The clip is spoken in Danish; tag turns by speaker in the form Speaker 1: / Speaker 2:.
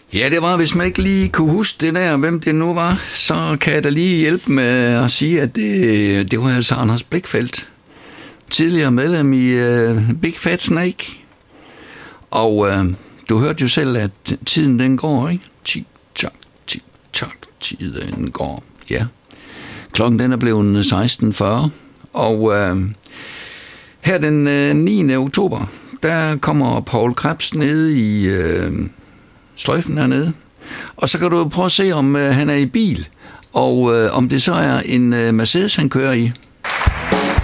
Speaker 1: Ja, det var, hvis man ikke lige kunne huske det der, hvem det nu var, så kan jeg da lige hjælpe med at sige, at det var altså Anders Blichfeldt. Tidligere medlem i Big Fat Snake. Og du hørte jo selv, at tiden den går, ikke? Tik-tak, tiden går. Ja. Klokken den er blevet 16.40. Og her den 9. oktober, der kommer Paul Krebs ned i sløjfen hernede. Og så kan du prøve at se, om han er i bil. Og om det så er en Mercedes, han kører i.